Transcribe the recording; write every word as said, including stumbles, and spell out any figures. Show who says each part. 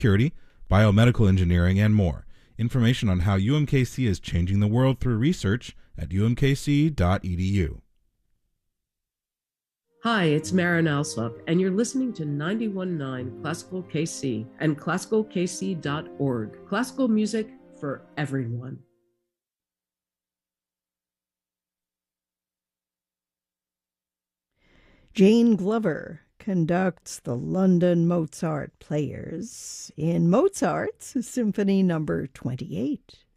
Speaker 1: security, biomedical engineering, and more. Information on how U M K C is changing the world through research at u m k c dot e d u.
Speaker 2: Hi, it's Maren Alsop, and you're listening to ninety-one point nine Classical K C and classical k c dot org. Classical music for everyone.
Speaker 3: Jane Glover conducts the London Mozart Players in Mozart's Symphony Number twenty-eight.